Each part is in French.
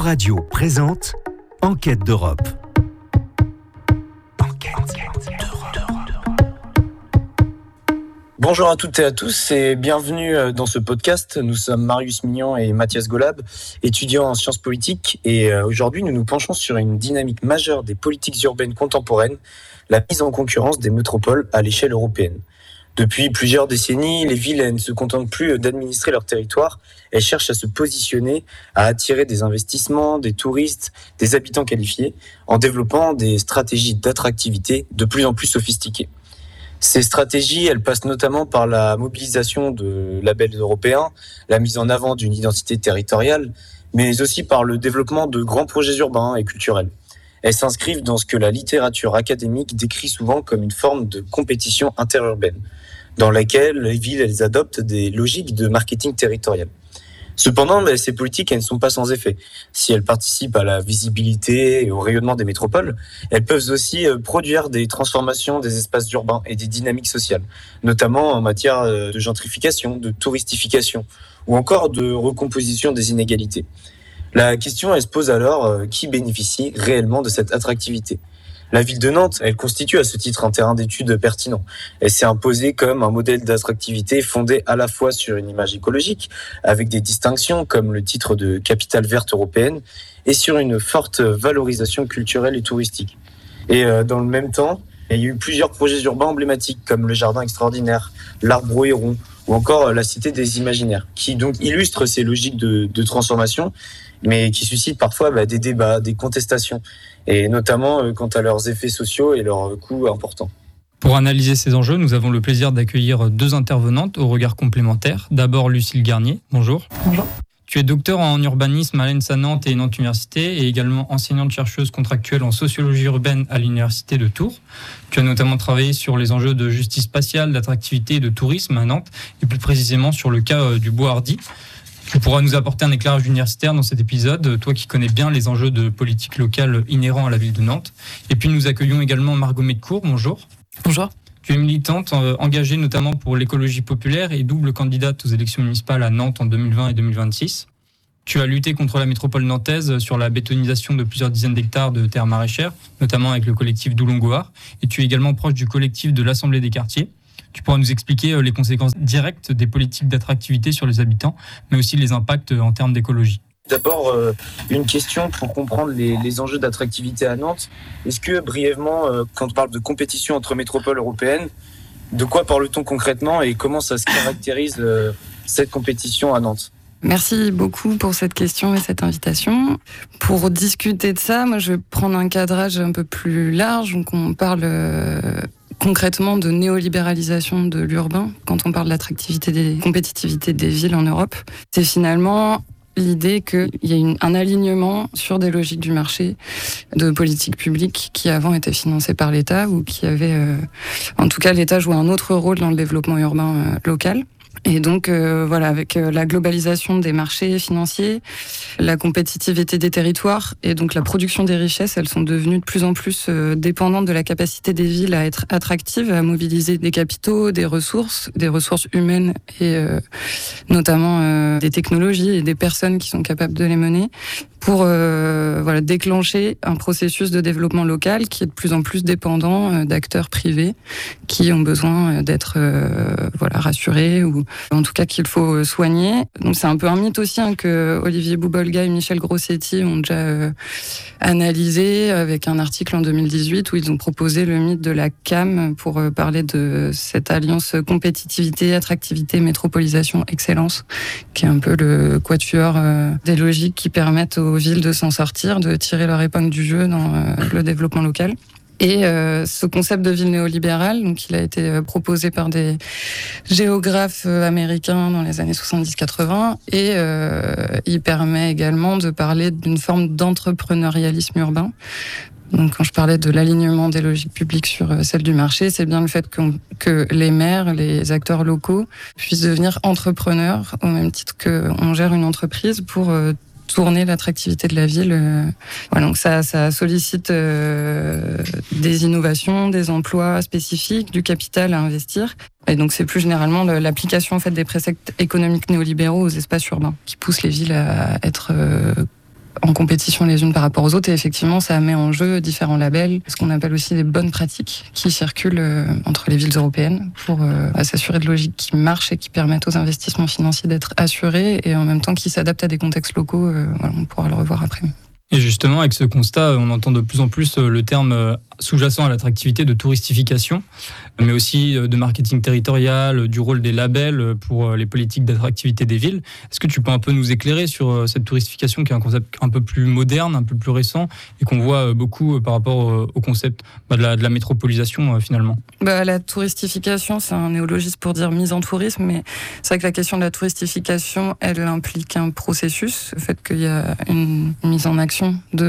Radio présente Enquête d'Europe. Bonjour à toutes et à tous et bienvenue dans ce podcast. Nous sommes Marius Mignon et Mathias Golab, étudiants en sciences politiques, et aujourd'hui nous nous penchons sur une dynamique majeure des politiques urbaines contemporaines, la mise en concurrence des métropoles à l'échelle européenne. Depuis plusieurs décennies, les villes ne se contentent plus d'administrer leur territoire, elles cherchent à se positionner, à attirer des investissements, des touristes, des habitants qualifiés, en développant des stratégies d'attractivité de plus en plus sophistiquées. Ces stratégies, elles passent notamment par la mobilisation de labels européens, la mise en avant d'une identité territoriale, mais aussi par le développement de grands projets urbains et culturels. Elles s'inscrivent dans ce que la littérature académique décrit souvent comme une forme de compétition interurbaine, dans laquelle les villes elles adoptent des logiques de marketing territorial. Cependant, ces politiques elles ne sont pas sans effet. Si elles participent à la visibilité et au rayonnement des métropoles, elles peuvent aussi produire des transformations des espaces urbains et des dynamiques sociales, notamment en matière de gentrification, de touristification ou encore de recomposition des inégalités. La question elle se pose alors, qui bénéficie réellement de cette attractivité ? La ville de Nantes, elle constitue à ce titre un terrain d'étude pertinent. Elle s'est imposée comme un modèle d'attractivité fondé à la fois sur une image écologique, avec des distinctions comme le titre de capitale verte européenne, et sur une forte valorisation culturelle et touristique. Et dans le même temps, il y a eu plusieurs projets urbains emblématiques comme le Jardin extraordinaire, l'Arbre au Héron, ou encore la Cité des Imaginaires, qui donc illustrent ces logiques de transformation, mais qui suscitent parfois des débats, des contestations, et notamment quant à leurs effets sociaux et leurs coûts importants. Pour analyser ces enjeux, nous avons le plaisir d'accueillir deux intervenantes au regard complémentaire. D'abord, Lucille Garnier, bonjour. Bonjour. Tu es docteur en urbanisme à l'ENSA Nantes et Nantes Université et également enseignante-chercheuse contractuelle en sociologie urbaine à l'Université de Tours. Tu as notamment travaillé sur les enjeux de justice spatiale, d'attractivité et de tourisme à Nantes et plus précisément sur le cas du Bois Hardy. Tu pourras nous apporter un éclairage universitaire dans cet épisode, toi qui connais bien les enjeux de politique locale inhérents à la ville de Nantes. Et puis nous accueillons également Margot Medcourt, bonjour. Bonjour. Tu es militante engagée notamment pour l'écologie populaire et double candidate aux élections municipales à Nantes en 2020 et 2026. Tu as lutté contre la métropole nantaise sur la bétonisation de plusieurs dizaines d'hectares de terres maraîchères, notamment avec le collectif Doulon-Gohard. Et tu es également proche du collectif de l'Assemblée des quartiers. Tu pourras nous expliquer les conséquences directes des politiques d'attractivité sur les habitants, mais aussi les impacts en termes d'écologie. D'abord, une question pour comprendre les enjeux d'attractivité à Nantes. Est-ce que brièvement, quand on parle de compétition entre métropoles européennes, de quoi parle-t-on concrètement et comment ça se caractérise cette compétition à Nantes ? Merci beaucoup pour cette question et cette invitation. Pour discuter de ça, moi je vais prendre un cadrage un peu plus large. Donc on parle concrètement de néolibéralisation de l'urbain quand on parle de l'attractivité des compétitivités des villes en Europe. C'est finalement l'idée qu'il y ait un alignement sur des logiques du marché de politiques publiques qui avant étaient financées par l'État ou qui avaient, en tout cas l'État jouait un autre rôle dans le développement urbain local. Et donc avec la globalisation des marchés financiers, la compétitivité des territoires et donc la production des richesses, elles sont devenues de plus en plus dépendantes de la capacité des villes à être attractives, à mobiliser des capitaux, des ressources humaines et notamment des technologies et des personnes qui sont capables de les mener pour déclencher un processus de développement local qui est de plus en plus dépendant d'acteurs privés qui ont besoin d'être rassurés ou en tout cas qu'il faut soigner. Donc c'est un peu un mythe aussi que Olivier Boubolga et Michel Grossetti ont déjà analysé avec un article en 2018 où ils ont proposé le mythe de la CAM pour parler de cette alliance compétitivité, attractivité, métropolisation, excellence, qui est un peu le quatuor des logiques qui permettent aux villes de s'en sortir, de tirer leur épingle du jeu dans le développement local. Et ce concept de ville néolibérale, donc il a été proposé par des géographes américains dans les années 70-80 et il permet également de parler d'une forme d'entrepreneurialisme urbain. Donc quand je parlais de l'alignement des logiques publiques sur celles du marché, c'est bien le fait que les maires, les acteurs locaux puissent devenir entrepreneurs au même titre qu'on gère une entreprise pour tourner l'attractivité de la ville. Donc ça sollicite des innovations, des emplois spécifiques, du capital à investir. Et donc c'est plus généralement l'application en fait des préceptes économiques néolibéraux aux espaces urbains qui poussent les villes à être en compétition les unes par rapport aux autres. Et effectivement, ça met en jeu différents labels, ce qu'on appelle aussi des bonnes pratiques qui circulent entre les villes européennes pour s'assurer de logiques qui marchent et qui permettent aux investissements financiers d'être assurés et en même temps qui s'adaptent à des contextes locaux. Voilà, on pourra le revoir après. Et justement, avec ce constat, on entend de plus en plus le terme sous-jacent à l'attractivité de touristification, mais aussi de marketing territorial, du rôle des labels pour les politiques d'attractivité des villes. Est-ce que tu peux un peu nous éclairer sur cette touristification qui est un concept un peu plus moderne, un peu plus récent, et qu'on voit beaucoup par rapport au concept de la métropolisation finalement ? La touristification, c'est un néologisme pour dire mise en tourisme, mais c'est vrai que la question de la touristification, elle implique un processus, le fait qu'il y a une mise en action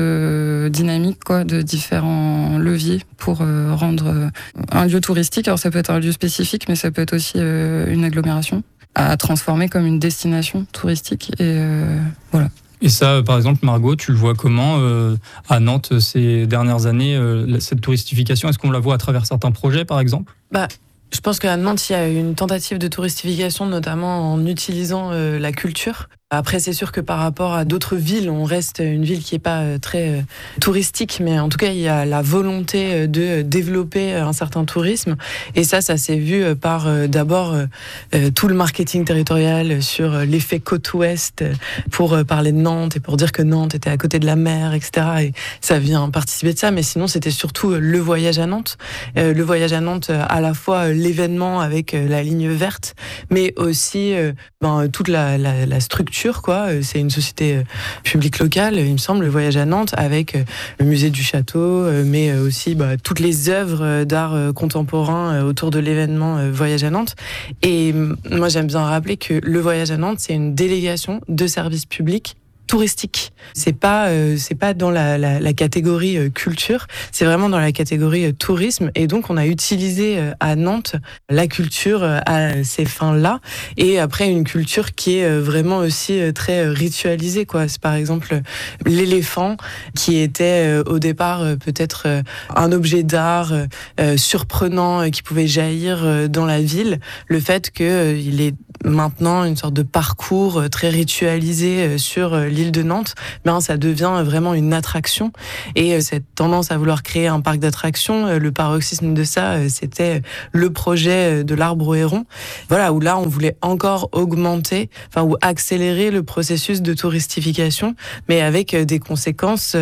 de dynamique, de différents leviers pour rendre un lieu touristique. Alors ça peut être un lieu spécifique, mais ça peut être aussi une agglomération à transformer comme une destination touristique. Et voilà. Et ça, par exemple, Margot, tu le vois comment à Nantes ces dernières années, cette touristification? Est-ce qu'on la voit à travers certains projets, par exemple ? Je pense qu'à Nantes, il y a une tentative de touristification, notamment en utilisant la culture. Après, c'est sûr que par rapport à d'autres villes, on reste une ville qui n'est pas très touristique, mais en tout cas, il y a la volonté de développer un certain tourisme. Et ça s'est vu par d'abord tout le marketing territorial sur l'effet côte ouest pour parler de Nantes et pour dire que Nantes était à côté de la mer, etc. Et ça vient participer de ça, mais sinon, c'était surtout le voyage à Nantes. Le voyage à Nantes, à la fois l'événement avec la ligne verte, mais aussi toute la structure. C'est une société publique locale, il me semble, le voyage à Nantes, avec le musée du château, mais aussi toutes les œuvres d'art contemporain autour de l'événement voyage à Nantes. Et moi, j'aime bien rappeler que le voyage à Nantes, c'est une délégation de services publics touristique. C'est pas dans la catégorie culture, c'est vraiment dans la catégorie tourisme. Et donc, on a utilisé à Nantes la culture à ces fins-là. Et après, une culture qui est vraiment aussi très ritualisée, C'est par exemple l'éléphant qui était au départ peut-être un objet d'art surprenant qui pouvait jaillir dans la ville. Le fait qu'il est maintenant une sorte de parcours très ritualisé sur l'île de Nantes, ça devient vraiment une attraction. Et cette tendance à vouloir créer un parc d'attractions, le paroxysme de ça, c'était le projet de l'Arbre au Héron. Voilà, où là, on voulait encore augmenter, ou accélérer le processus de touristification, mais avec des conséquences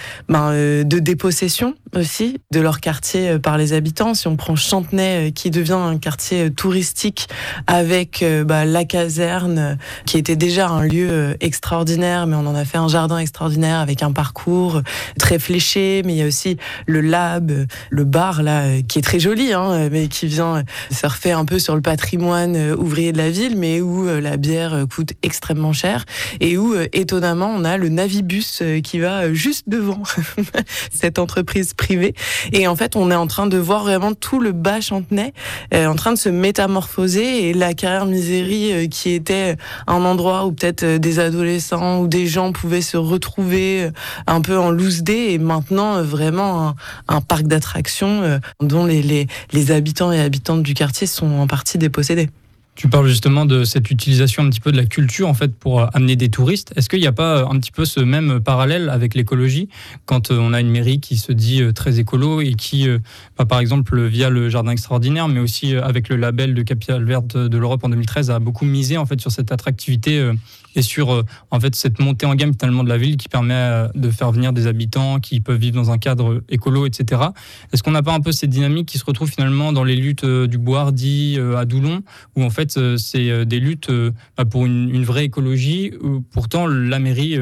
de dépossession aussi de leur quartier par les habitants. Si on prend Chantenay, qui devient un quartier touristique avec la caserne, qui était déjà un lieu extraordinaire, mais on en a fait un jardin extraordinaire avec un parcours très fléché, mais il y a aussi le lab, le bar là, qui est très joli, mais qui vient surfer un peu sur le patrimoine ouvrier de la ville, mais où la bière coûte extrêmement cher, et où étonnamment on a le Navibus qui va juste devant cette entreprise privée. Et en fait, on est en train de voir vraiment tout le bas Chantenay en train de se métamorphoser, et la carrière Misery qui était un endroit où peut-être des adolescents ou des gens pouvaient se retrouver un peu en loose day, et maintenant vraiment un parc d'attractions dont les habitants et habitantes du quartier sont en partie dépossédés. Tu parles justement de cette utilisation un petit peu de la culture en fait pour amener des touristes. Est-ce qu'il n'y a pas un petit peu ce même parallèle avec l'écologie quand on a une mairie qui se dit très écolo et qui, par exemple via le jardin extraordinaire, mais aussi avec le label de capitale verte de l'Europe en 2013, a beaucoup misé en fait sur cette attractivité et sur en fait cette montée en gamme finalement de la ville qui permet de faire venir des habitants qui peuvent vivre dans un cadre écolo, etc. Est-ce qu'on n'a pas un peu cette dynamique qui se retrouve finalement dans les luttes du Bois-Hardy à Doulon, où en fait c'est des luttes pour une vraie écologie, où pourtant la mairie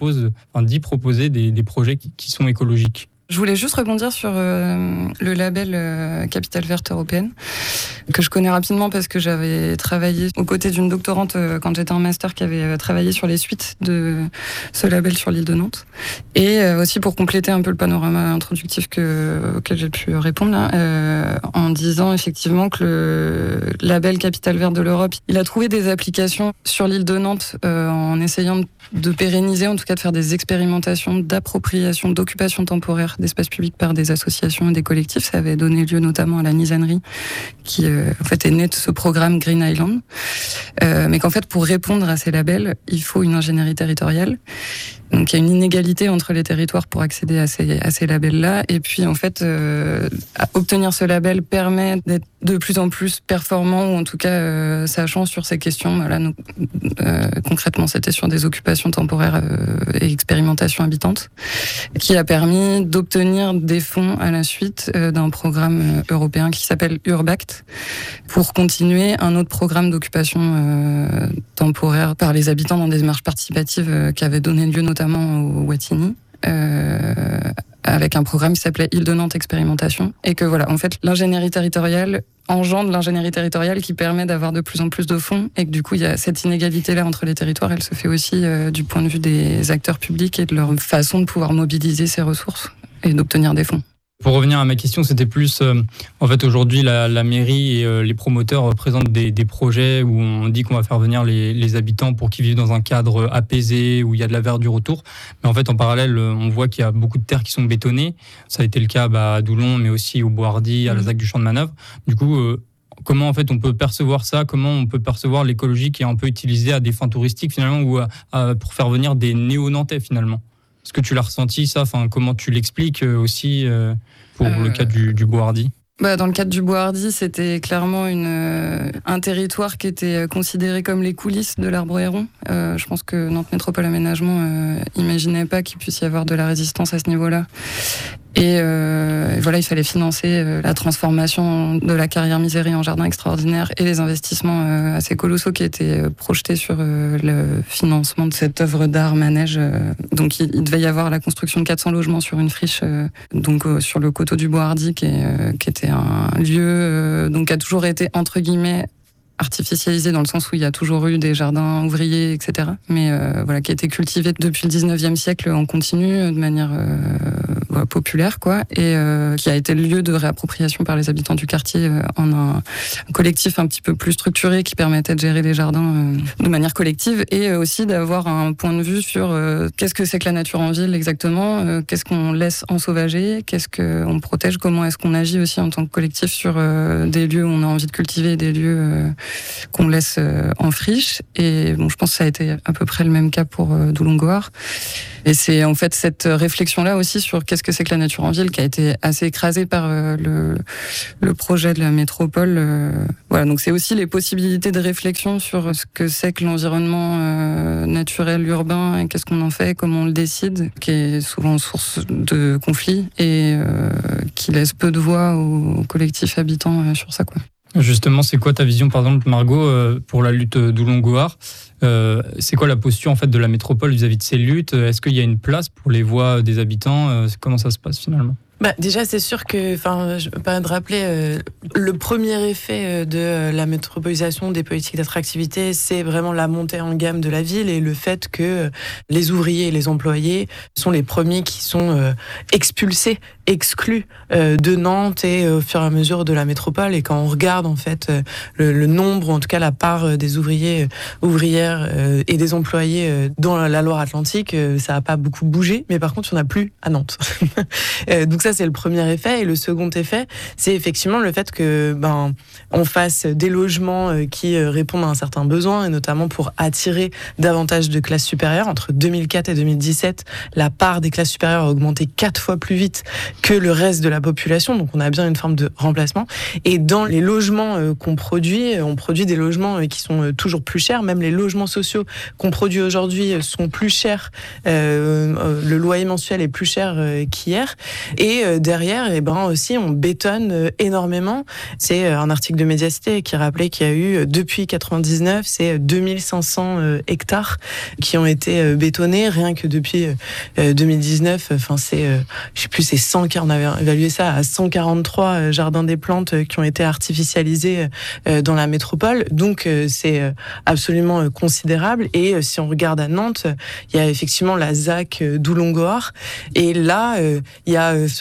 dit proposer des projets qui sont écologiques? Je voulais juste rebondir sur le label Capitale Verte Européenne, que je connais rapidement parce que j'avais travaillé aux côtés d'une doctorante quand j'étais en master qui avait travaillé sur les suites de ce label sur l'île de Nantes. Et aussi pour compléter un peu le panorama introductif auquel j'ai pu répondre là, en disant effectivement que le label Capitale Verte de l'Europe, il a trouvé des applications sur l'île de Nantes en essayant de pérenniser, en tout cas de faire des expérimentations d'appropriation, d'occupation temporaire d'espaces publics par des associations et des collectifs. Ça avait donné lieu notamment à la Nizannerie, qui en fait est née de ce programme Green Island. Mais qu'en fait, pour répondre à ces labels, il faut une ingénierie territoriale. Donc il y a une inégalité entre les territoires pour accéder à ces labels-là. Et puis en fait, obtenir ce label permet d'être de plus en plus performant, ou en tout cas sachant sur ces questions. Voilà, donc, concrètement, c'était sur des occupations temporaires et expérimentations habitantes, qui a permis d'obtenir des fonds à la suite d'un programme européen qui s'appelle Urbact, pour continuer un autre programme d'occupation temporaire par les habitants dans des démarches participatives qui avait donné lieu notamment au Wattignies, avec un programme qui s'appelait Île de Nantes Expérimentation. Et que voilà, en fait, l'ingénierie territoriale engendre l'ingénierie territoriale qui permet d'avoir de plus en plus de fonds, et que du coup, il y a cette inégalité-là entre les territoires. Elle se fait aussi du point de vue des acteurs publics et de leur façon de pouvoir mobiliser ces ressources et d'obtenir des fonds. Pour revenir à ma question, c'était plus, en fait, aujourd'hui, la mairie et les promoteurs présentent des projets où on dit qu'on va faire venir les habitants pour qu'ils vivent dans un cadre apaisé, où il y a de la verdure autour. Mais en fait, en parallèle, on voit qu'il y a beaucoup de terres qui sont bétonnées. Ça a été le cas à Doulon, mais aussi au Boishardy, à la ZAC du Champ de Manœuvre. Du coup, comment en fait on peut percevoir ça? Comment on peut percevoir l'écologie qui est un peu utilisée à des fins touristiques finalement, ou pour faire venir des néo-nantais finalement? Est-ce que tu l'as ressenti ça? Enfin, comment tu l'expliques aussi pour le cas du Boishardy? Dans le cadre du Boishardy, c'était clairement un territoire qui était considéré comme les coulisses de l'Arbre Héron. Je pense que Nantes Métropole Aménagement imaginait pas qu'il puisse y avoir de la résistance à ce niveau-là. Et voilà, il fallait financer la transformation de la carrière Misery en jardin extraordinaire et les investissements assez colossaux qui étaient projetés sur le financement de cette œuvre d'art manège. Donc il devait y avoir la construction de 400 logements sur une friche, donc sur le coteau du Boishardy, qui était un lieu donc qui a toujours été entre guillemets artificialisé, dans le sens où il y a toujours eu des jardins ouvriers, etc. Mais voilà, qui a été cultivé depuis le 19e siècle en continu, de manière populaire, quoi, et qui a été le lieu de réappropriation par les habitants du quartier en un collectif un petit peu plus structuré qui permettait de gérer les jardins de manière collective, et aussi d'avoir un point de vue sur qu'est-ce que c'est que la nature en ville exactement, qu'est-ce qu'on laisse ensauvager, qu'est-ce qu'on protège, comment est-ce qu'on agit aussi en tant que collectif sur des lieux où on a envie de cultiver, des lieux qu'on laisse en friche. Et bon, je pense que ça a été à peu près le même cas pour Doulon-Gohard. Et c'est en fait cette réflexion-là aussi sur qu'est-ce que c'est que la nature en ville qui a été assez écrasée par le projet de la métropole. Voilà, donc c'est aussi les possibilités de réflexion sur ce que c'est que l'environnement naturel urbain, et qu'est-ce qu'on en fait, comment on le décide, qui est souvent source de conflits et qui laisse peu de voix aux collectifs habitants sur ça, quoi. Justement, c'est quoi ta vision, par exemple, Margot, pour la lutte Doulon-Gohard? C'est quoi la posture en fait de la métropole vis-à-vis de ces luttes? Est-ce qu'il y a une place pour les voix des habitants? Comment ça se passe finalement? Déjà, c'est sûr que, je me permets de rappeler, le premier effet de la métropolisation des politiques d'attractivité, c'est vraiment la montée en gamme de la ville, et le fait que les ouvriers et les employés sont les premiers qui sont expulsés, exclus de Nantes et au fur et à mesure de la métropole. Et quand on regarde en fait le nombre, ou en tout cas la part des ouvriers, ouvrières et des employés dans la Loire-Atlantique, ça n'a pas beaucoup bougé, mais par contre, il n'y en a plus à Nantes. Donc ça, c'est le premier effet. Et le second effet, c'est effectivement le fait que on fasse des logements qui répondent à un certain besoin, et notamment pour attirer davantage de classes supérieures. Entre 2004 et 2017, la part des classes supérieures a augmenté 4 fois plus vite que le reste de la population. Donc on a bien une forme de remplacement. Et dans les logements qu'on produit, on produit des logements qui sont toujours plus chers. Même les logements sociaux qu'on produit aujourd'hui sont plus chers. Le loyer mensuel est plus cher qu'hier. Et derrière, aussi, on bétonne énormément. C'est un article de Médiacité qui rappelait qu'il y a eu, depuis 99, c'est 2500 hectares qui ont été bétonnés, rien que depuis 2019. C'est 100, on avait évalué ça à 143 jardins des plantes qui ont été artificialisés dans la métropole. Donc, c'est absolument considérable. Et si on regarde à Nantes, il y a effectivement la ZAC Doulon-Gohard. Et là, il y a sur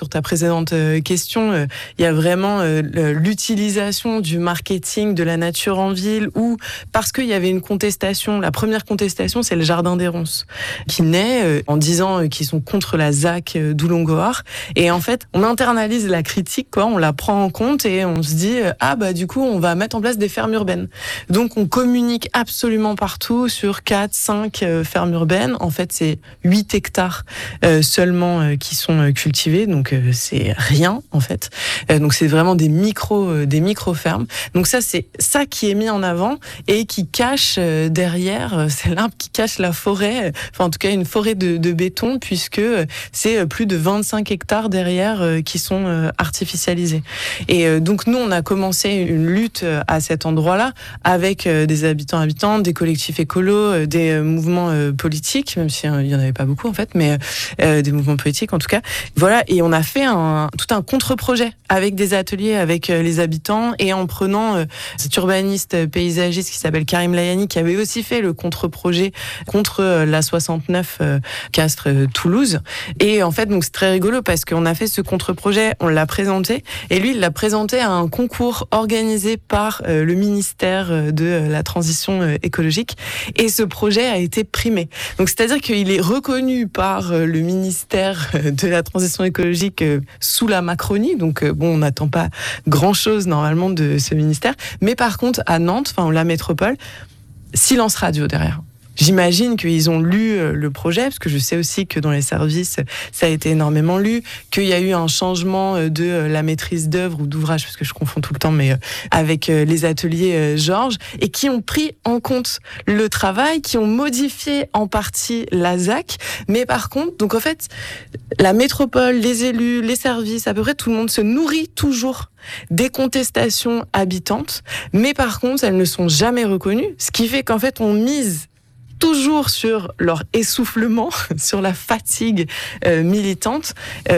sur ta précédente question, il y a vraiment l'utilisation du marketing de la nature en ville, où parce qu'il y avait une contestation, la première contestation, c'est le Jardin des Ronces, qui naît en disant qu'ils sont contre la ZAC d'Oulongoar. Et en fait, on internalise la critique, quoi, on la prend en compte et on se dit du coup, on va mettre en place des fermes urbaines. Donc, on communique absolument partout sur 4, 5 fermes urbaines. En fait, c'est 8 hectares seulement qui sont cultivés, donc c'est rien en fait. Donc c'est vraiment des micro-fermes. Donc ça, c'est ça qui est mis en avant et qui cache derrière, c'est l'arbre qui cache la forêt, enfin en tout cas une forêt de béton, puisque c'est plus de 25 hectares derrière qui sont artificialisés. Et donc nous, on a commencé une lutte à cet endroit-là avec des habitantes, des collectifs écolos, des mouvements politiques, même s'il y en avait pas beaucoup en fait, mais des mouvements politiques en tout cas. Voilà, et on a fait tout un contre-projet avec des ateliers avec les habitants, et en prenant cet urbaniste paysagiste qui s'appelle Karim Layani, qui avait aussi fait le contre-projet contre la 69 Castres-Toulouse. Et en fait, donc c'est très rigolo parce qu'on a fait ce contre-projet, on l'a présenté, et lui, il l'a présenté à un concours organisé par le ministère de la Transition écologique, et ce projet a été primé. Donc c'est-à-dire qu'il est reconnu par le ministère de la Transition écologique sous la Macronie, donc on n'attend pas grand-chose normalement de ce ministère, mais par contre à Nantes, enfin la métropole, silence radio derrière. J'imagine qu'ils ont lu le projet, parce que je sais aussi que dans les services, ça a été énormément lu, qu'il y a eu un changement de la maîtrise d'œuvre ou d'ouvrage, parce que je confonds tout le temps, mais avec les ateliers Georges, et qui ont pris en compte le travail, qui ont modifié en partie la ZAC. Mais par contre, donc en fait, la métropole, les élus, les services, à peu près tout le monde se nourrit toujours des contestations habitantes, mais par contre, elles ne sont jamais reconnues, ce qui fait qu'en fait, on mise toujours sur leur essoufflement, sur la fatigue militante,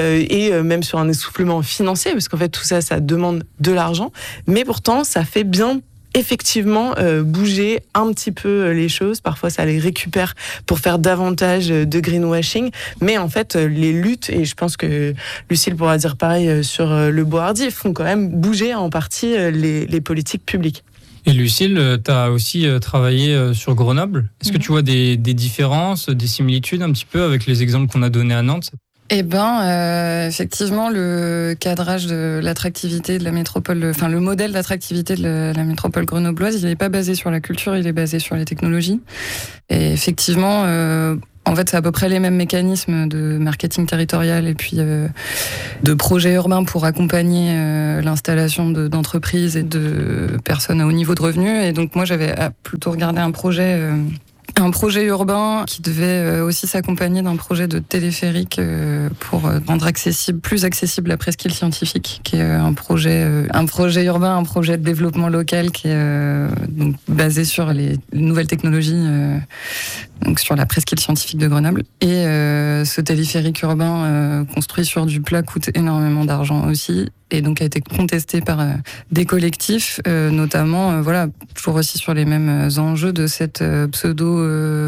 et même sur un essoufflement financier, parce qu'en fait tout ça, ça demande de l'argent, mais pourtant ça fait bien effectivement bouger un petit peu les choses. Parfois ça les récupère pour faire davantage de greenwashing, mais en fait les luttes, et je pense que Lucile pourra dire pareil sur le Bois-Hardy, font quand même bouger en partie les politiques publiques. Et Lucile, tu as aussi travaillé sur Grenoble. Est-ce que tu vois des différences, des similitudes un petit peu avec les exemples qu'on a donnés à Nantes ? Eh ben, effectivement, le cadrage de l'attractivité de la métropole, enfin le modèle d'attractivité de la métropole grenobloise, il n'est pas basé sur la culture, il est basé sur les technologies. Et effectivement, en fait, c'est à peu près les mêmes mécanismes de marketing territorial et puis de projets urbains pour accompagner l'installation d'entreprises et de personnes à haut niveau de revenus. Et donc moi, j'avais plutôt regardé un projet urbain qui devait aussi s'accompagner d'un projet de téléphérique pour rendre plus accessible la presqu'île scientifique, qui est un projet urbain, un projet de développement local qui est donc basé sur les nouvelles technologies, donc sur la presqu'île scientifique de Grenoble. Et ce téléphérique urbain construit sur du plat coûte énormément d'argent aussi, et donc a été contesté par des collectifs, notamment toujours aussi sur les mêmes enjeux de cette pseudo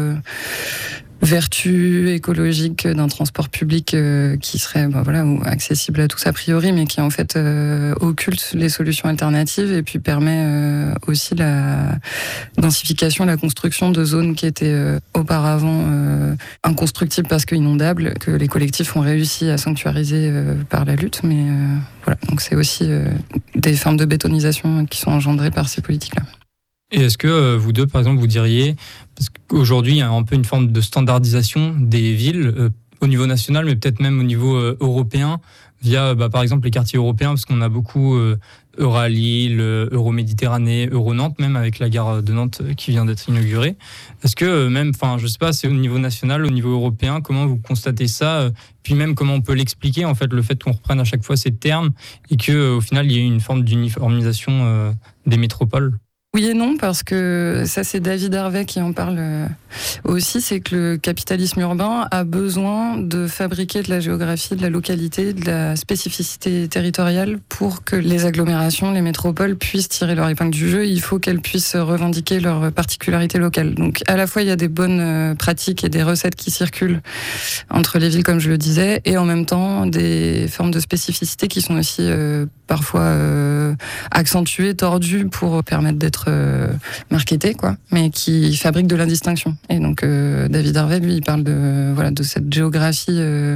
vertu écologique d'un transport public qui serait accessible à tous a priori, mais qui en fait occulte les solutions alternatives et puis permet aussi la densification, la construction de zones qui étaient auparavant inconstructibles parce qu'inondables, que les collectifs ont réussi à sanctuariser par la lutte, mais donc c'est aussi des formes de bétonisation qui sont engendrées par ces politiques-là. Et est-ce que vous deux, par exemple, vous diriez, parce qu'aujourd'hui, il y a un peu une forme de standardisation des villes au niveau national, mais peut-être même au niveau européen, via, par exemple, les quartiers européens, parce qu'on a beaucoup Euralille, Euroméditerranée, Euro-Nantes, même avec la gare de Nantes qui vient d'être inaugurée. Est-ce que même, je sais pas, c'est au niveau national, au niveau européen, comment vous constatez ça, puis même comment on peut l'expliquer, en fait, le fait qu'on reprenne à chaque fois ces termes et qu'au final, il y ait une forme d'uniformisation des métropoles ? Oui et non, parce que ça c'est David Harvey qui en parle aussi, c'est que le capitalisme urbain a besoin de fabriquer de la géographie, de la localité, de la spécificité territoriale pour que les agglomérations, les métropoles puissent tirer leur épingle du jeu. Il faut qu'elles puissent revendiquer leurs particularités locales. Donc à la fois il y a des bonnes pratiques et des recettes qui circulent entre les villes comme je le disais, et en même temps des formes de spécificité qui sont aussi parfois accentuées, tordues pour permettre d'être marketé, quoi, mais qui fabrique de l'indistinction. Et donc David Harvey, lui, il parle de cette géographie, de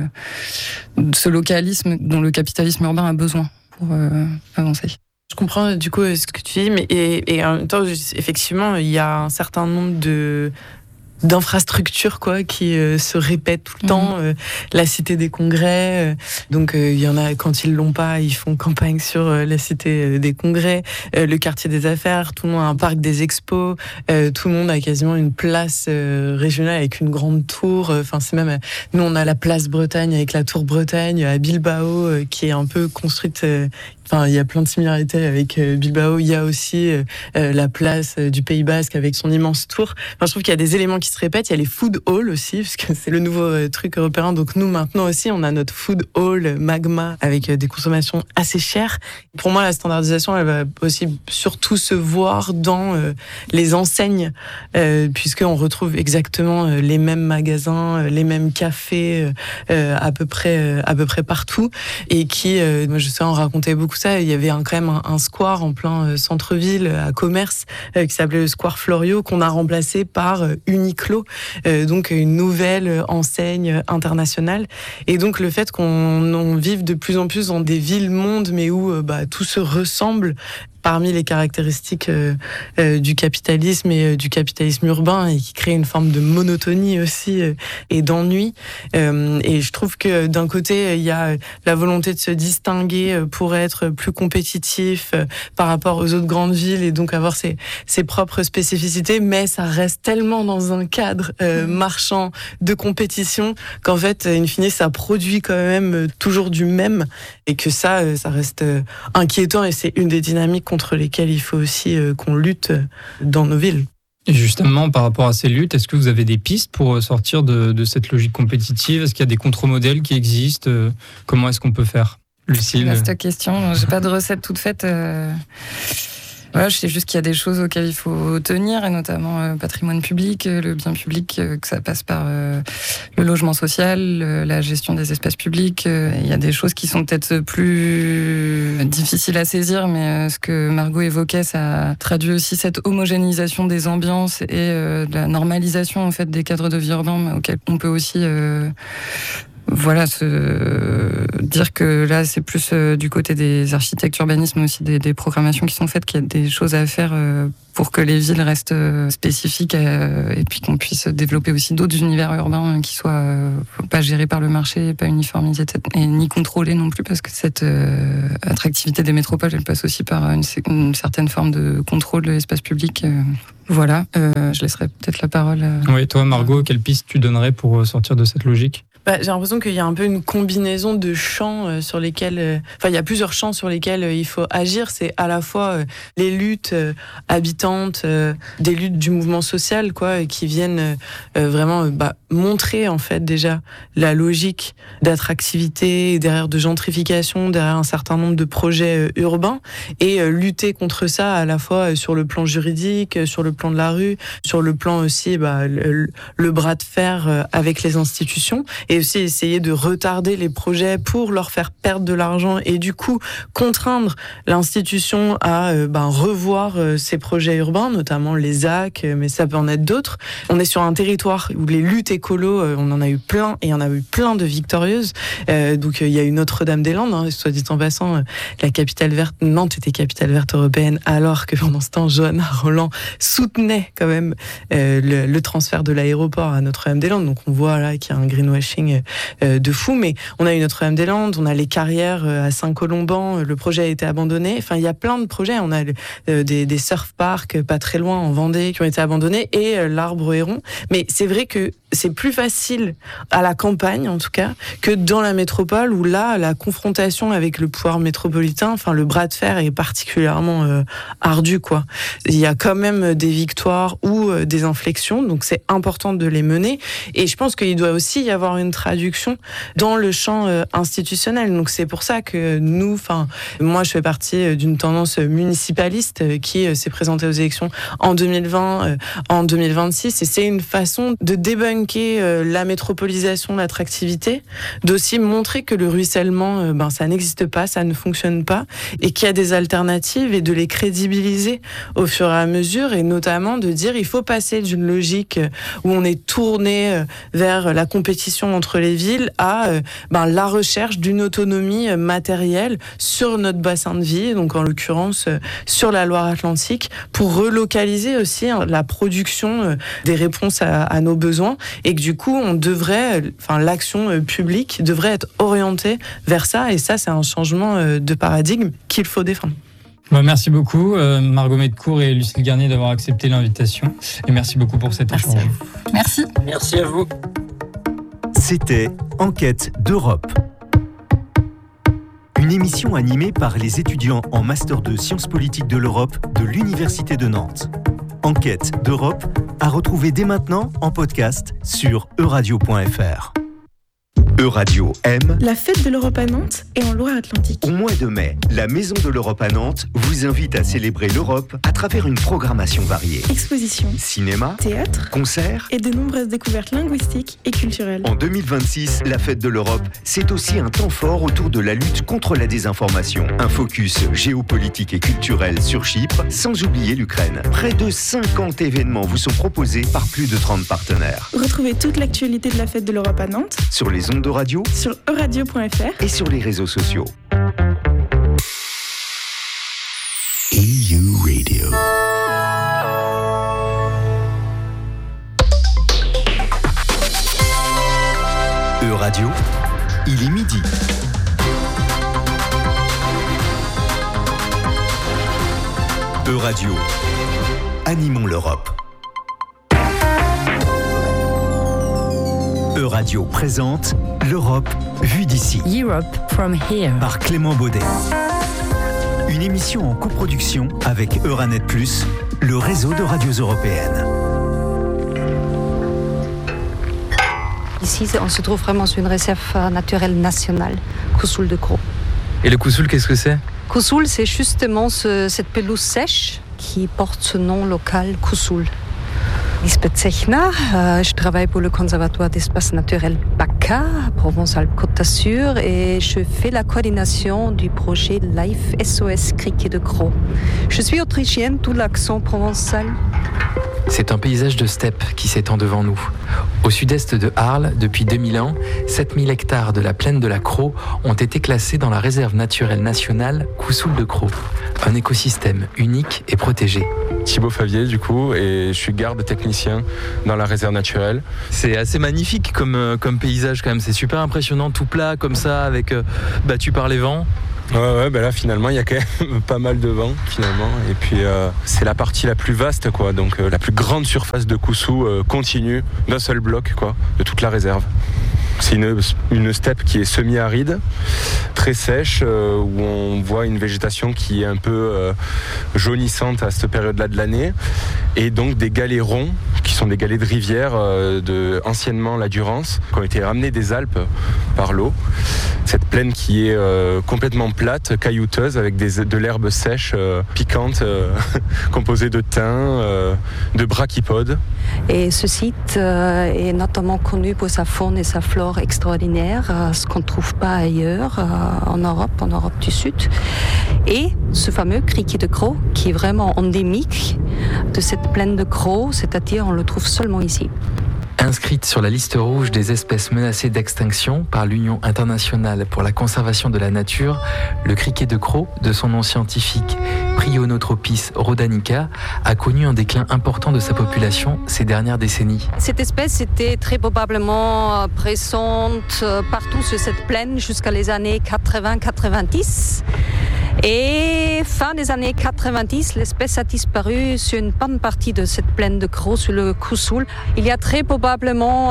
ce localisme dont le capitalisme urbain a besoin pour avancer. Je comprends du coup ce que tu dis, mais et en même temps, effectivement, il y a un certain nombre d'infrastructures qui se répètent tout le temps, la cité des congrès, donc il y en a quand ils l'ont pas, ils font campagne sur la cité des congrès, le quartier des affaires, tout le monde a un parc des expos, tout le monde a quasiment une place régionale avec une grande tour, enfin c'est même nous on a la place Bretagne avec la tour Bretagne à Bilbao qui est un peu construite. Enfin, il y a plein de similarités avec Bilbao. Il y a aussi la place du Pays Basque avec son immense tour. Enfin, je trouve qu'il y a des éléments qui se répètent. Il y a les food halls aussi, parce que c'est le nouveau truc européen. Donc nous, maintenant aussi, on a notre food hall Magma avec des consommations assez chères. Pour moi, la standardisation, elle va aussi surtout se voir dans les enseignes, puisqu'on retrouve exactement les mêmes magasins, les mêmes cafés à peu près partout, et qui, moi, je sais en raconter beaucoup ça. Il y avait quand même un square en plein centre-ville à Commerce qui s'appelait le Square Florio, qu'on a remplacé par Uniqlo, donc une nouvelle enseigne internationale. Et donc le fait qu'on vive de plus en plus dans des villes-mondes, mais où tout se ressemble, parmi les caractéristiques du capitalisme et du capitalisme urbain, et qui crée une forme de monotonie aussi et d'ennui. Et je trouve que d'un côté, il y a la volonté de se distinguer pour être plus compétitif par rapport aux autres grandes villes et donc avoir ses propres spécificités, mais ça reste tellement dans un cadre marchand de compétition qu'en fait, in fine, ça produit quand même toujours du même, et que ça reste inquiétant, et c'est une des dynamiques contre lesquelles il faut aussi qu'on lutte dans nos villes. Et justement, par rapport à ces luttes, est-ce que vous avez des pistes pour sortir de cette logique compétitive ? Est-ce qu'il y a des contre-modèles qui existent ? Comment est-ce qu'on peut faire ? Lucille ? Vaste question. J'ai pas de recette toute faite. Voilà, je sais juste qu'il y a des choses auxquelles il faut tenir, et notamment patrimoine public, le bien public, que ça passe par le logement social, la gestion des espaces publics. Il y a des choses qui sont peut-être plus difficiles à saisir, mais ce que Margot évoquait, ça traduit aussi cette homogénéisation des ambiances et de la normalisation en fait des cadres de vie urbains, auxquels on peut aussi se dire que là c'est plus du côté des architectes urbanisme, aussi des programmations qui sont faites, qu'il y a des choses à faire pour que les villes restent spécifiques, et puis qu'on puisse développer aussi d'autres univers urbains qui soient pas gérés par le marché, pas uniformisés et ni contrôlés non plus, parce que cette attractivité des métropoles, elle passe aussi par une certaine forme de contrôle de l'espace public. Voilà, je laisserai peut-être la parole. Oui, toi Margot, quelle piste tu donnerais pour sortir de cette logique ? J'ai l'impression qu'il y a un peu une combinaison de champs sur lesquels... il y a plusieurs champs sur lesquels il faut agir. C'est à la fois les luttes habitantes, des luttes du mouvement social, qui viennent vraiment montrer, en fait, déjà la logique d'attractivité, derrière de gentrification, derrière un certain nombre de projets urbains, et lutter contre ça à la fois sur le plan juridique, sur le plan de la rue, sur le plan aussi le bras de fer avec les institutions, et aussi essayer de retarder les projets pour leur faire perdre de l'argent, et du coup contraindre l'institution à revoir ses projets urbains, notamment les ZAC, mais ça peut en être d'autres. On est sur un territoire où les luttes écolo, on en a eu plein, et il y en a eu plein de victorieuses. Donc il y a eu Notre-Dame-des-Landes, soit dit en passant, la capitale verte, Nantes était capitale verte européenne, alors que pendant ce temps, Johanna Rolland soutenait quand même le transfert de l'aéroport à Notre-Dame-des-Landes. Donc on voit là qu'il y a un greenwashing marketing de fou. Mais on a eu Notre-Dame-des-Landes, on a les carrières à Saint-Colomban, le projet a été abandonné. Enfin, il y a plein de projets. On a des surf parks pas très loin en Vendée qui ont été abandonnés et l'Arbre Héron. Mais c'est vrai que c'est plus facile à la campagne, en tout cas, que dans la métropole où là, la confrontation avec le pouvoir métropolitain, enfin, le bras de fer est particulièrement ardu, quoi. Il y a quand même des victoires ou des inflexions, donc c'est important de les mener. Et je pense qu'il doit aussi y avoir une traduction dans le champ institutionnel. Donc c'est pour ça que nous, enfin, moi, je fais partie d'une tendance municipaliste qui s'est présentée aux élections en 2020, en 2026, et c'est une façon de débunker la métropolisation, l'attractivité, d'aussi montrer que le ruissellement, ça n'existe pas, ça ne fonctionne pas, et qu'il y a des alternatives, et de les crédibiliser au fur et à mesure, et notamment de dire il faut passer d'une logique où on est tourné vers la compétition entre les villes à la recherche d'une autonomie matérielle sur notre bassin de vie, donc en l'occurrence sur la Loire-Atlantique, pour relocaliser aussi la production des réponses à nos besoins, et que du coup l'action publique devrait être orientée vers ça, et ça c'est un changement de paradigme qu'il faut défendre. Merci beaucoup Margot Medcourt et Lucille Garnier d'avoir accepté l'invitation, et merci beaucoup pour cet échange. Merci. Merci à vous. C'était Enquête d'Europe. Une émission animée par les étudiants en Master 2 Sciences politiques de l'Europe de l'Université de Nantes. Enquête d'Europe à retrouver dès maintenant en podcast sur euradio.fr. Euradio aime la fête de l'Europe à Nantes et en Loire-Atlantique. Au mois de mai, la Maison de l'Europe à Nantes vous invite à célébrer l'Europe à travers une programmation variée. Expositions, cinéma, théâtre, concerts et de nombreuses découvertes linguistiques et culturelles. En 2026, la fête de l'Europe, c'est aussi un temps fort autour de la lutte contre la désinformation. Un focus géopolitique et culturel sur Chypre, sans oublier l'Ukraine. Près de 50 événements vous sont proposés par plus de 30 partenaires. Retrouvez toute l'actualité de la fête de l'Europe à Nantes sur les ondes de radio, sur euradio.fr et sur les réseaux sociaux. EU Radio. Radio, il est midi. Radio, animons l'Europe. Radio présente l'Europe vue d'ici. Europe from here. Par Clément Baudet. Une émission en coproduction avec Euranet+, le réseau de radios européennes. Ici, on se trouve vraiment sur une réserve naturelle nationale, Coussoul de Crau. Et le Coussoul, qu'est-ce que c'est ? Coussoul, c'est justement cette pelouse sèche qui porte ce nom local, Coussoul. Lisbeth Zechner, je travaille pour le Conservatoire d'espace naturel BACA, Provence-Alpes-Côte d'Azur, et je fais la coordination du projet Life SOS Criquet de Crau. Je suis autrichienne, tout l'accent provençal. C'est un paysage de steppe qui s'étend devant nous. Au sud-est de Arles, depuis 2000 ans, 7000 hectares de la plaine de la Crau ont été classés dans la réserve naturelle nationale Coussoul de Crau. Un écosystème unique et protégé. Thibaut Favier du coup, et je suis garde technicien dans la réserve naturelle. C'est assez magnifique comme paysage quand même, c'est super impressionnant, tout plat comme ça, avec battu par les vents. Ouais, là finalement il y a quand même pas mal de vent finalement, et puis c'est la partie la plus vaste quoi, donc la plus grande surface de Coussou continue d'un seul bloc quoi, de toute la réserve. C'est une steppe qui est semi-aride, très sèche, où on voit une végétation qui est un peu jaunissante à cette période-là de l'année, et donc des galets ronds, qui sont des galets de rivière anciennement la Durance, qui ont été ramenés des Alpes par l'eau. Cette plaine qui est complètement plate, caillouteuse, avec de l'herbe sèche, piquante, composée de thym, de brachypodes. Et ce site est notamment connu pour sa faune et sa flore extraordinaire, ce qu'on ne trouve pas ailleurs en Europe du Sud. Et ce fameux criquet de Crau, qui est vraiment endémique de cette plaine de Crau, c'est-à-dire on le trouve seulement ici. Inscrite sur la liste rouge des espèces menacées d'extinction par l'Union internationale pour la conservation de la nature, le criquet de Crau, de son nom scientifique Prionotropis rhodanica, a connu un déclin important de sa population ces dernières décennies. Cette espèce était très probablement présente partout sur cette plaine jusqu'à les années 80-90. Et fin des années 90, l'espèce a disparu sur une bonne partie de cette plaine de Crau, sur le Coussoul. Il y a très probablement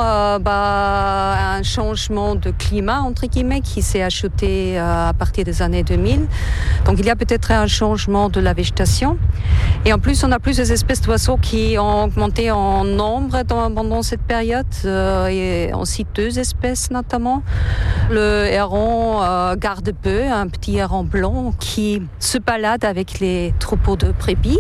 un changement de climat, entre guillemets, qui s'est ajouté à partir des années 2000. Donc il y a peut-être un changement de la végétation. Et en plus, on a plusieurs espèces d'oiseaux qui ont augmenté en nombre pendant cette période. Et on cite 2 espèces notamment. Le héron garde-peu, un petit héron blanc qui se balade avec les troupeaux de brebis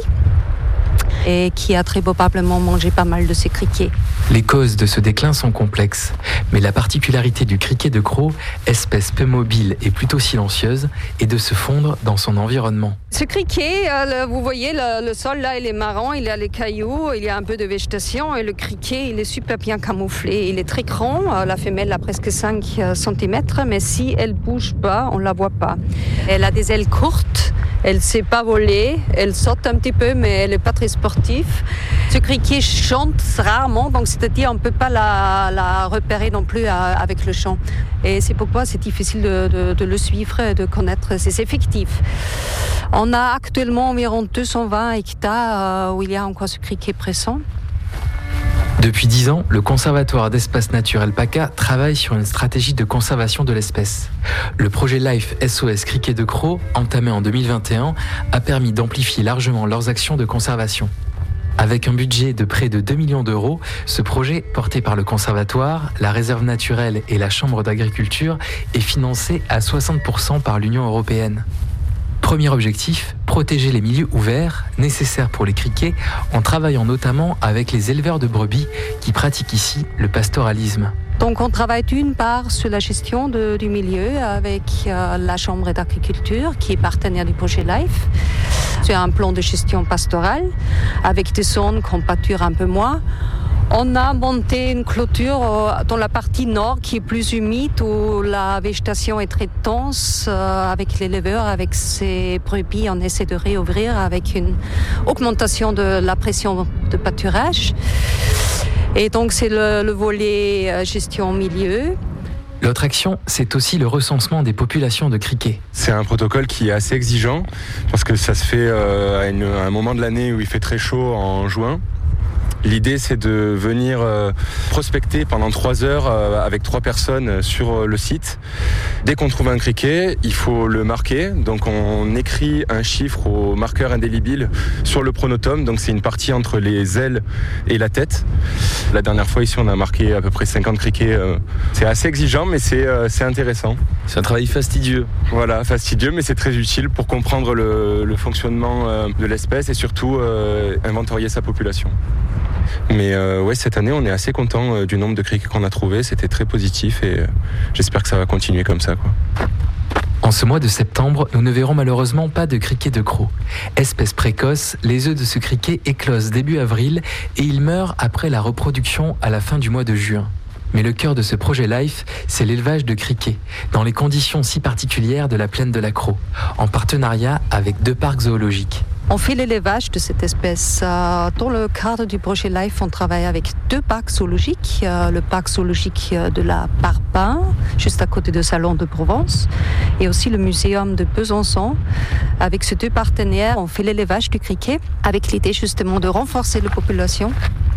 et qui a très probablement mangé pas mal de ces criquets. Les causes de ce déclin sont complexes, mais la particularité du criquet de Crau, espèce peu mobile et plutôt silencieuse, est de se fondre dans son environnement. Ce criquet, vous voyez, le sol là, il est marron, il y a les cailloux, il y a un peu de végétation et le criquet, il est super bien camouflé. Il est très grand, la femelle a presque 5 cm, mais si elle bouge pas, on la voit pas. Elle a des ailes courtes. Elle ne sait pas voler, elle saute un petit peu, mais elle n'est pas très sportive. Ce criquet chante rarement, donc c'est-à-dire on ne peut pas la repérer non plus avec le chant. Et c'est pourquoi c'est difficile de le suivre et de connaître ses effectifs. On a actuellement environ 220 hectares où il y a encore ce criquet présent. Depuis 10 ans, le Conservatoire d'espaces naturels PACA travaille sur une stratégie de conservation de l'espèce. Le projet LIFE SOS Criquet de Crau, entamé en 2021, a permis d'amplifier largement leurs actions de conservation. Avec un budget de près de 2 millions d'euros, ce projet, porté par le Conservatoire, la Réserve naturelle et la Chambre d'agriculture, est financé à 60% par l'Union européenne. Premier objectif, protéger les milieux ouverts, nécessaires pour les criquets, en travaillant notamment avec les éleveurs de brebis qui pratiquent ici le pastoralisme. Donc on travaille d'une part sur la gestion du milieu avec la Chambre d'agriculture qui est partenaire du projet LIFE. C'est un plan de gestion pastorale avec des zones qu'on pâture un peu moins. On a monté une clôture dans la partie nord qui est plus humide où la végétation est très dense avec l'éleveur, avec ses brebis. On essaie de réouvrir avec une augmentation de la pression de pâturage. Et donc c'est le volet gestion milieu. L'autre action, c'est aussi le recensement des populations de criquets. C'est un protocole qui est assez exigeant parce que ça se fait à un moment de l'année où il fait très chaud en juin. L'idée, c'est de venir prospecter pendant 3 heures avec 3 personnes sur le site. Dès qu'on trouve un criquet, il faut le marquer. Donc on écrit un chiffre au marqueur indélébile sur le pronotum. Donc c'est une partie entre les ailes et la tête. La dernière fois ici, on a marqué à peu près 50 criquets. C'est assez exigeant, mais c'est intéressant. C'est un travail fastidieux. Voilà, fastidieux, mais c'est très utile pour comprendre le fonctionnement de l'espèce et surtout inventorier sa population. Mais ouais, cette année, on est assez content du nombre de criquets qu'on a trouvés. C'était très positif et j'espère que ça va continuer comme ça, quoi. En ce mois de septembre, nous ne verrons malheureusement pas de criquet de Crau. Espèce précoce, les œufs de ce criquet éclosent début avril et il meurt après la reproduction à la fin du mois de juin. Mais le cœur de ce projet LIFE, c'est l'élevage de criquets, dans les conditions si particulières de la plaine de la Crau, en partenariat avec 2 parcs zoologiques. On fait l'élevage de cette espèce. Dans le cadre du projet LIFE, on travaille avec 2 parcs zoologiques. Le parc zoologique de la Parpin, juste à côté de Salon de Provence, et aussi le muséum de Besançon. Avec ces 2 partenaires, on fait l'élevage du criquet avec l'idée justement de renforcer la population.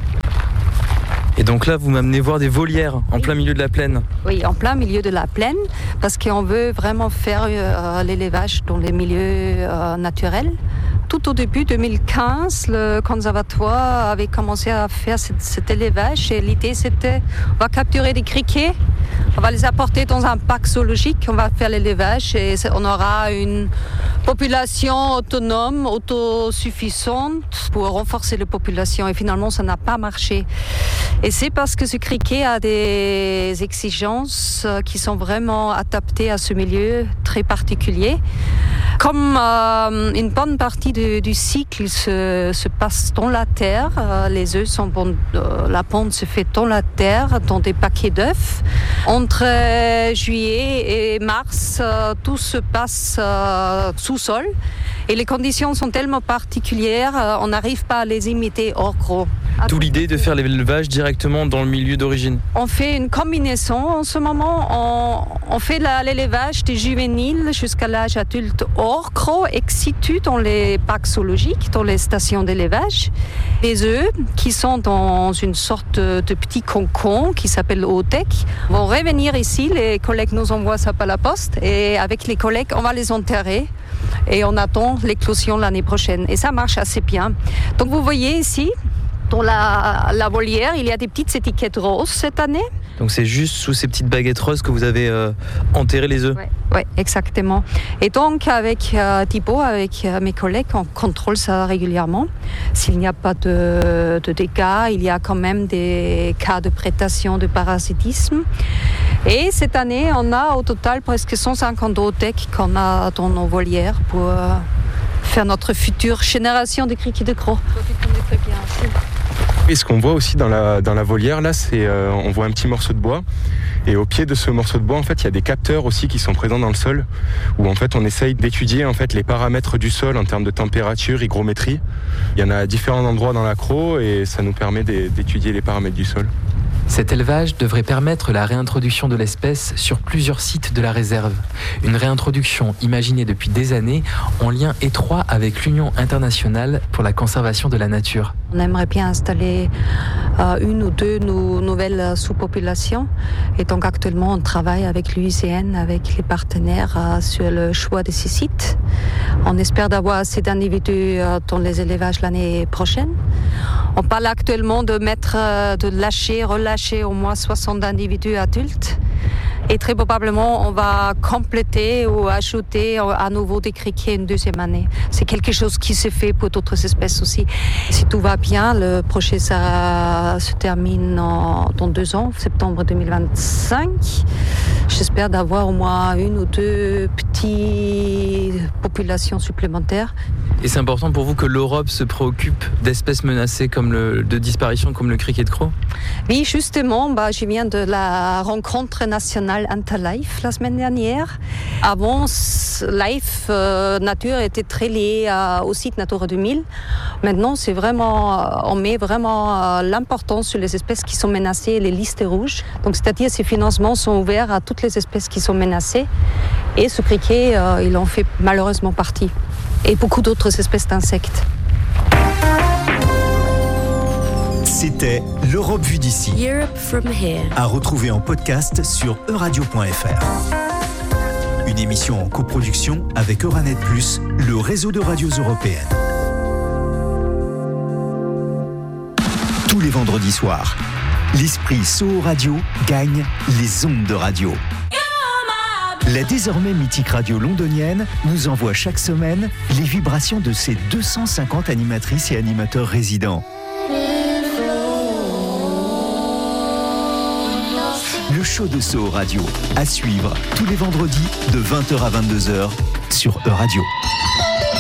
Et donc là, vous m'amenez voir des volières en plein milieu de la plaine. Oui, en plein milieu de la plaine, parce qu'on veut vraiment faire l'élevage dans les milieux naturels. Tout au début 2015, le conservatoire avait commencé à faire cet élevage et l'idée c'était on va capturer des criquets, on va les apporter dans un parc zoologique, on va faire l'élevage et on aura une population autonome, autosuffisante pour renforcer la population et finalement ça n'a pas marché. Et c'est parce que ce criquet a des exigences qui sont vraiment adaptées à ce milieu très particulier. Comme une bonne partie du cycle se passe dans la terre, les œufs sont la ponte se fait dans la terre, dans des paquets d'œufs. Entre juillet et mars, tout se passe sous sol. Et les conditions sont tellement particulières, on n'arrive pas à les imiter hors gros. D'où l'idée de faire l'élevage directement dans le milieu d'origine. On fait une combinaison en ce moment. On fait l'élevage des juvéniles jusqu'à l'âge adulte hors gros, ex situ dans les parcs zoologiques, dans les stations d'élevage. Les œufs qui sont dans une sorte de petit concon qui s'appelle OTEC vont revenir ici. Les collègues nous envoient ça par la poste et avec les collègues, on va les enterrer. Et on attend l'éclosion l'année prochaine. Et ça marche assez bien. Donc vous voyez ici, dans la volière, il y a des petites étiquettes roses cette année. Donc c'est juste sous ces petites baguettes roses que vous avez enterré les œufs. Oui, exactement. Et donc avec Thibaut, avec mes collègues, on contrôle ça régulièrement. S'il n'y a pas de dégâts, il y a quand même des cas de prédation, de parasitisme. Et cette année, on a au total presque 150 OTEC qu'on a dans nos volières pour faire notre future génération de criquets de gros. Et ce qu'on voit aussi dans la volière, là, c'est on voit un petit morceau de bois. Et au pied de ce morceau de bois, en fait, il y a des capteurs aussi qui sont présents dans le sol, où en fait, on essaye d'étudier en fait les paramètres du sol en termes de température, hygrométrie. Il y en a à différents endroits dans l'accro et ça nous permet d'étudier les paramètres du sol. Cet élevage devrait permettre la réintroduction de l'espèce sur plusieurs sites de la réserve. Une réintroduction imaginée depuis des années en lien étroit avec l'Union internationale pour la conservation de la nature. On aimerait bien installer une ou deux nouvelles sous-populations. Et donc actuellement, on travaille avec l'UICN, avec les partenaires sur le choix de ces sites. On espère d'avoir assez d'individus dans les élevages l'année prochaine. On parle actuellement de relâcher au moins 60 individus adultes. Et très probablement, on va compléter ou ajouter à nouveau des criquets une deuxième année. C'est quelque chose qui se fait pour d'autres espèces aussi. Si tout va bien, le projet ça se termine dans 2 ans, septembre 2025. J'espère d'avoir au moins 1 ou 2 petites populations supplémentaires. Et c'est important pour vous que l'Europe se préoccupe d'espèces menacées de disparition comme le criquet de Crau ? Oui, justement, je viens de la rencontre nationale Interlife la semaine dernière. Avant, Life Nature était très lié au site Natura 2000. Maintenant, on met vraiment l'importance sur les espèces qui sont menacées et les listes rouges. Donc, c'est-à-dire ces financements sont ouverts à toutes les espèces qui sont menacées. Et ce criquet, il en fait malheureusement partie. Et beaucoup d'autres espèces d'insectes. C'était l'Europe vue d'ici. Europe from here. À retrouver en podcast sur euradio.fr. Une émission en coproduction avec Euranet Plus, le réseau de radios européennes. Tous les vendredis soirs, l'esprit Soho Radio gagne les ondes de radio. La désormais mythique radio londonienne nous envoie chaque semaine les vibrations de ses 250 animatrices et animateurs résidents. Le show de Soho Radio, à suivre tous les vendredis de 20h à 22h sur Euradio.